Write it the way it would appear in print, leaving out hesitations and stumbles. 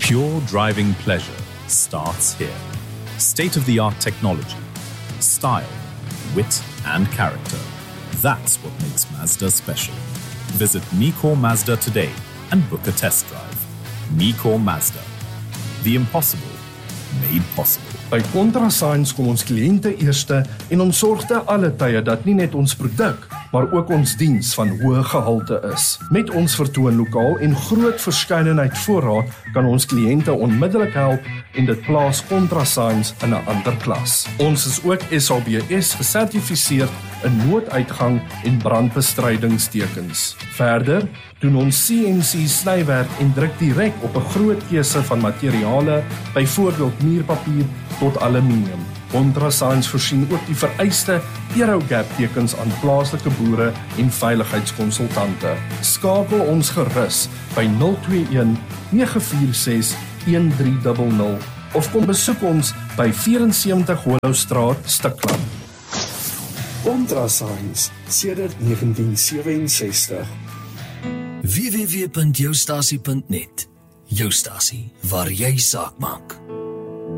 Pure driving pleasure starts here. State-of-the-art technology, style, wit and character. That's what makes Mazda special. Visit Micor Mazda today and book a test drive. Micor Mazda. The impossible made possible. By Contrasigns kom ons kliënte eerste en ons sorg te alle tye dat nie net ons produk, maar ook ons diens van hoë gehalte is. Met ons vertoonlokaal en groot verskeidenheid voorraad kan ons kliënte onmiddellik help en dit plaas Contrasigns in 'n ander klas. Ons is ook SABS gesertifiseerd in nooduitgang en brandbestrydingstekens. Verder doen ons CNC snywerk en druk direk op 'n groot keuse van materiale, byvoorbeeld muurpapier tot aluminium. Contrasigns voorsien ook die vereiste Aerogap tekens aan plaaslike boere en veiligheidskonsultante. Skakel ons gerus by 021 946 1300 of kom besoek ons by 74 Hollowstraat, Stikland. Contrasigns sedert 1967. www.joustasie.net. Jou stasie waar jy saak maak.